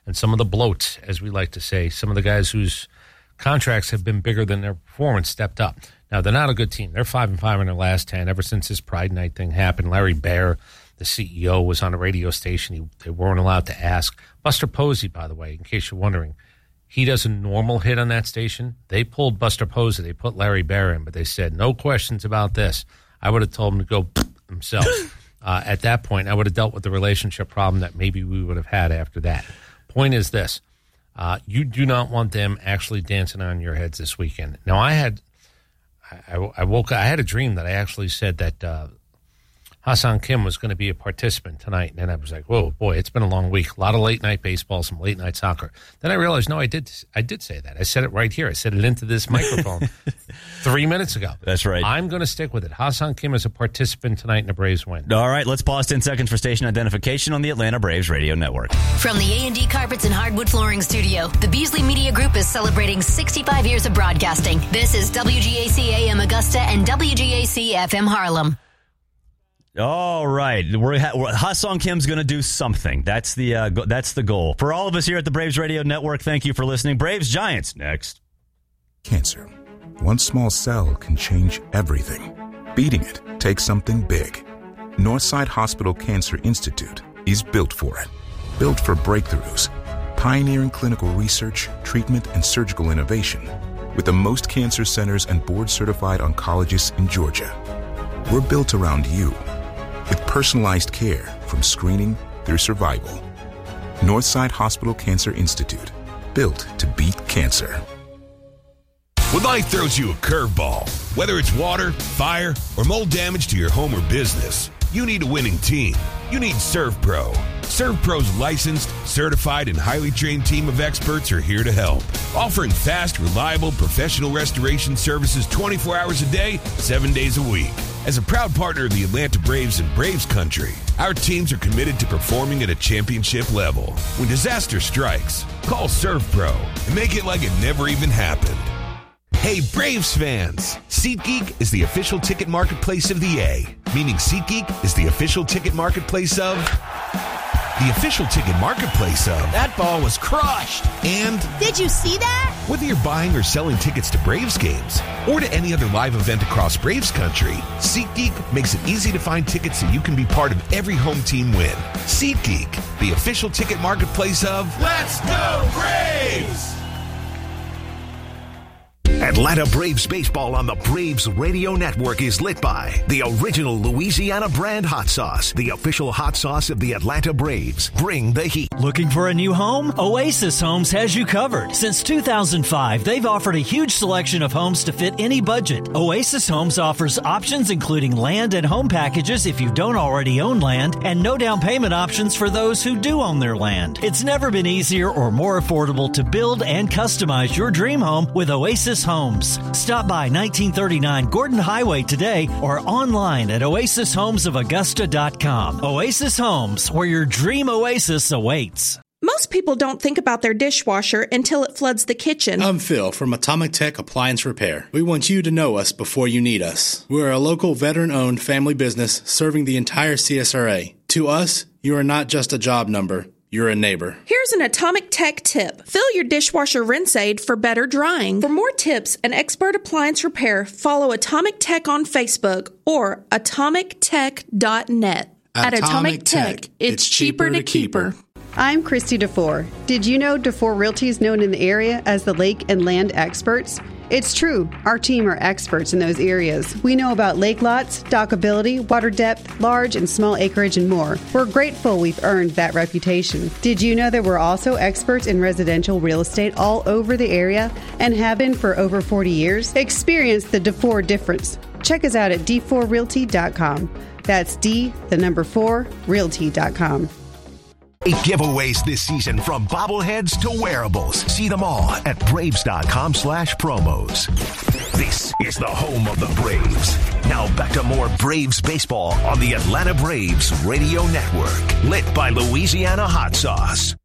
and some of the bloats, as we like to say, some of the guys whose contracts have been bigger than their performance stepped up. Now, they're not a good team. They're 5-5 in their last 10 ever since this Pride Night thing happened. Larry Baer, the CEO, was on a radio station. They weren't allowed to ask. Buster Posey, by the way, in case you're wondering, he does a normal hit on that station. They pulled Buster Posey. They put Larry Baer in, but they said, no questions about this. I would have told him to go himself. At that point, I would have dealt with the relationship problem that maybe we would have had after that. Point is this. You do not want them actually dancing on your heads this weekend. Now, I had a dream that I actually said that Hassan Kim was going to be a participant tonight. And then I was like, whoa, boy, it's been a long week. A lot of late-night baseball, some late-night soccer. Then I realized, no, I did say that. I said it right here. I said it into this microphone 3 minutes ago. That's right. I'm going to stick with it. Hassan Kim is a participant tonight in the Braves win. All right, let's pause 10 seconds for station identification on the Atlanta Braves Radio Network. From the A&D Carpets and Hardwood Flooring Studio, the Beasley Media Group is celebrating 65 years of broadcasting. This is WGAC AM Augusta and WGAC FM Harlem. All right, Hassan Kim's going to do something. That's the goal. For all of us here at the Braves Radio Network, thank you for listening. Braves Giants next. Cancer. One small cell can change everything. Beating it takes something big. Northside Hospital Cancer Institute is built for it. Built for breakthroughs, pioneering clinical research, treatment, and surgical innovation, with the most cancer centers and board-certified oncologists in Georgia. We're built around you, with personalized care from screening through survival. Northside Hospital Cancer Institute, built to beat cancer. When life throws you a curveball, whether it's water, fire, or mold damage to your home or business, you need a winning team. You need ServPro. ServPro's licensed, certified, and highly trained team of experts are here to help, offering fast, reliable, professional restoration services 24 hours a day, 7 days a week. As a proud partner of the Atlanta Braves and Braves Country, our teams are committed to performing at a championship level. When disaster strikes, call ServPro and make it like it never even happened. Hey, Braves fans! SeatGeek is the official ticket marketplace of the A, meaning SeatGeek is the official ticket marketplace of... the official ticket marketplace of... That ball was crushed! And... Did you see that? Whether you're buying or selling tickets to Braves games or to any other live event across Braves country, SeatGeek makes it easy to find tickets so you can be part of every home team win. SeatGeek, the official ticket marketplace of... Let's go Braves! Atlanta Braves baseball on the Braves Radio Network is lit by the original Louisiana brand hot sauce, the official hot sauce of the Atlanta Braves. Bring the heat. Looking for a new home? Oasis Homes has you covered. Since 2005, they've offered a huge selection of homes to fit any budget. Oasis Homes offers options including land and home packages if you don't already own land, and no down payment options for those who do own their land. It's never been easier or more affordable to build and customize your dream home with Oasis Homes. Stop by 1939 Gordon Highway today or online at oasishomesofaugusta.com. Oasis Homes, where your dream oasis awaits. Most people don't think about their dishwasher until it floods the kitchen. I'm Phil from Atomic Tech Appliance Repair. We want you to know us before you need us. We're a local veteran-owned family business serving the entire CSRA. To us, you are not just a job number. You're a neighbor. Here's an Atomic Tech tip. Fill your dishwasher rinse aid for better drying. For more tips and expert appliance repair, follow Atomic Tech on Facebook or atomictech.net. At Atomic Tech, it's cheaper to keep her. I'm Christy DeFore. Did you know DeFore Realty is known in the area as the lake and land experts? It's true. Our team are experts in those areas. We know about lake lots, dockability, water depth, large and small acreage, and more. We're grateful we've earned that reputation. Did you know that we're also experts in residential real estate all over the area and have been for over 40 years? Experience the DeFore difference. Check us out at d4realty.com. That's D4realty.com. 8 giveaways this season from bobbleheads to wearables. See them all at Braves.com/promos. This is the home of the Braves. Now back to more Braves baseball on the Atlanta Braves Radio Network. Lit by Louisiana Hot Sauce.